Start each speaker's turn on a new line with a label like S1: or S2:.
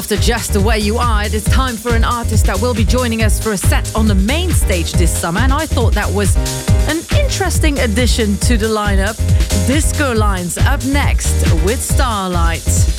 S1: after Just the Way You Are, it is time for an artist that will be joining us for a set on the main stage this summer, and I thought that was an interesting addition to the lineup. Disco Lines up next with Starlight.